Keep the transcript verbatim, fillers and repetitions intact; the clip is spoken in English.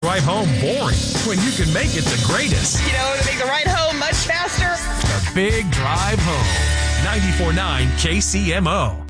drive home boring when you can make it the greatest? You know, to make the ride home much faster. The Big Drive Home. ninety-four point nine K C M O.